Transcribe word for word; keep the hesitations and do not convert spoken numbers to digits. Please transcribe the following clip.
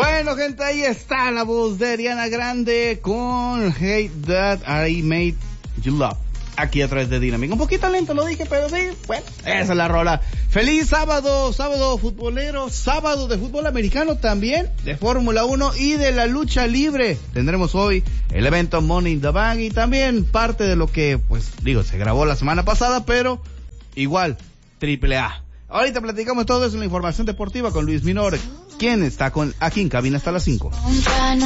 Bueno, gente, ahí está la voz de Ariana Grande con Hate That I Made You Love. Aquí a través de Dinámica. Un poquito lento lo dije, pero sí, bueno, esa es la rola. Feliz sábado, sábado futbolero, sábado de fútbol americano también, de Fórmula uno y de la lucha libre. Tendremos hoy el evento Money in the Bank y también parte de lo que, pues, digo, se grabó la semana pasada, pero igual, triple A. Ahorita platicamos todo eso en la información deportiva con Luis Minor, quien está con aquí en cabina hasta las cinco.